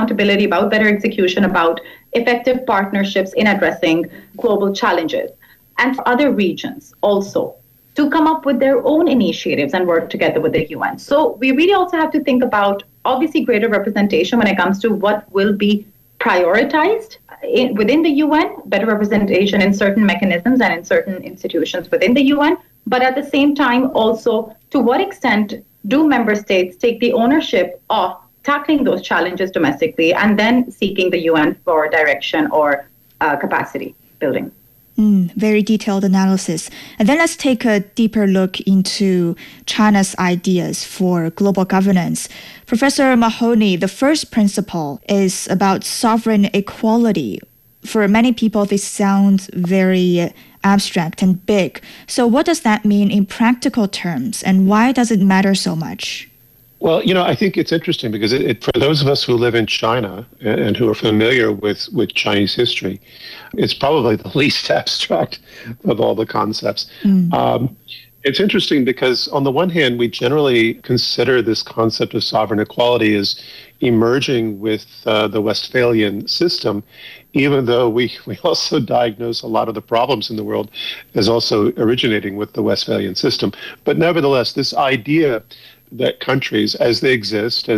accountability, about better execution, about effective partnerships in addressing global challenges. And for other regions also to come up with their own initiatives and work together with the UN. So we really also have to think about, obviously, greater representation when it comes to what will be prioritized within the UN, better representation in certain mechanisms and in certain institutions within the UN. But at the same time, also, to what extent do member states take the ownership of tackling those challenges domestically and then seeking the UN for direction or capacity building? Very detailed analysis. And then let's take a deeper look into China's ideas for global governance. Professor Mahoney, the first principle is about sovereign equality. For many people, this sounds very abstract and big. So what does that mean in practical terms, and why does it matter so much? Well, I think it's interesting because for those of us who live in China and who are familiar with Chinese history, it's probably the least abstract of all the concepts. It's interesting because on the one hand, we generally consider this concept of sovereign equality as emerging with the Westphalian system, even though we also diagnose a lot of the problems in the world as also originating with the Westphalian system. But nevertheless, this idea that countries, as they exist,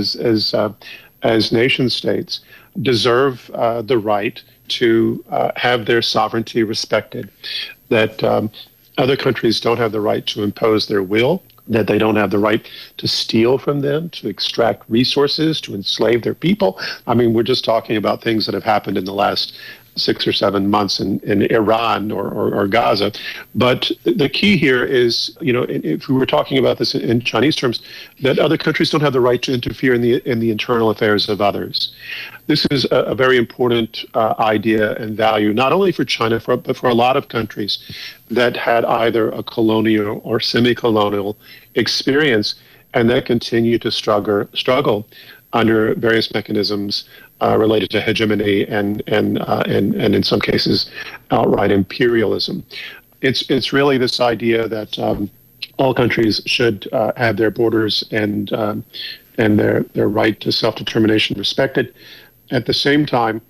as nation states, deserve the right to have their sovereignty respected, that other countries don't have the right to impose their will, that they don't have the right to steal from them, to extract resources, to enslave their people. I mean, we're just talking about things that have happened in the last 6 or 7 months in Iran or Gaza. But the key here is, if we were talking about this in Chinese terms, that other countries don't have the right to interfere in the internal affairs of others. This is a very important idea and value, not only for China, but for a lot of countries that had either a colonial or semi-colonial experience and that continue to struggle under various mechanisms related to hegemony and in some cases outright imperialism. It's really this idea that all countries should have their borders and their right to self-determination respected. At the same time,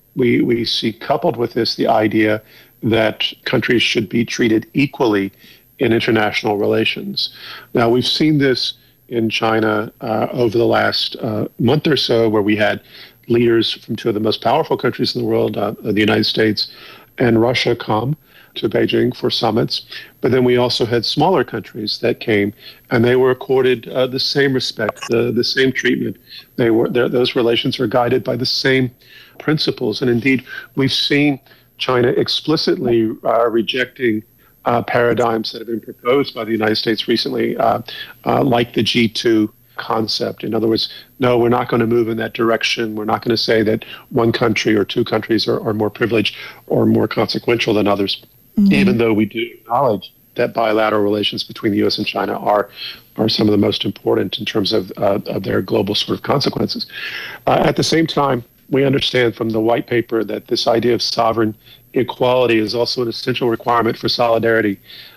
we see coupled with this the idea that countries should be treated equally in international relations. Now, we've seen this in China over the last month or so, where we had leaders from two of the most powerful countries in the world, the United States and Russia, come to Beijing for summits. But then we also had smaller countries that came, and they were accorded the same respect, the same treatment. Those relations are guided by the same principles. And indeed, we've seen China explicitly rejecting paradigms that have been proposed by the United States recently, like the G2 concept. In other words, no, we're not going to move in that direction. We're not going to say that one country or two countries are more privileged or more consequential than others, even though we do acknowledge that bilateral relations between the U.S. and China are some of the most important in terms of their global sort of consequences. At the same time, we understand from the white paper that this idea of sovereign equality is also an essential requirement for solidarity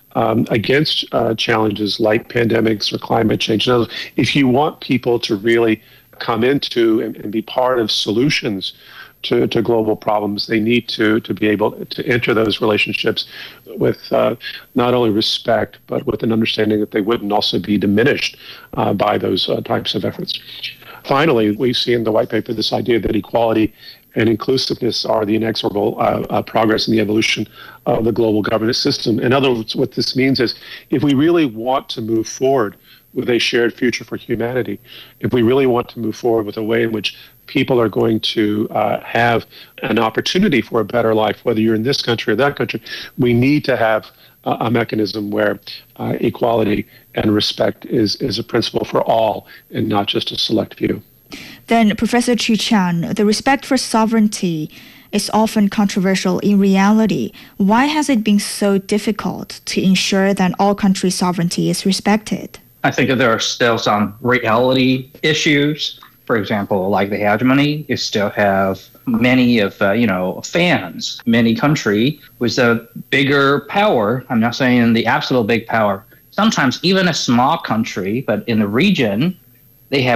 against challenges like pandemics or climate change. Now, if you want people to really come into and be part of solutions to global problems, they need to be able to enter those relationships with not only respect, but with an understanding that they wouldn't also be diminished by those types of efforts. Finally, we see in the white paper this idea that equality and inclusiveness are the inexorable progress in the evolution of the global governance system. In other words, what this means is if we really want to move forward with a shared future for humanity, if we really want to move forward with a way in which people are going to have an opportunity for a better life, whether you're in this country or that country, we need to have a mechanism where equality and respect is a principle for all and not just a select few. Then, Professor Qu Qian, the respect for sovereignty is often controversial in reality. Why has it been so difficult to ensure that all countries' sovereignty is respected? I think that there are still some reality issues. For example, like the hegemony, you still have many of, fans, many country with a bigger power. I'm not saying the absolute big power. Sometimes even a small country, but in the region,